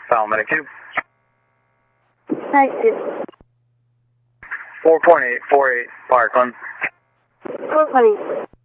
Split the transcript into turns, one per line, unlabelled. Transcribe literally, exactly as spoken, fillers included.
Falmouth two.
Thank you.
four point eight four eight, Parkland.
four point eight.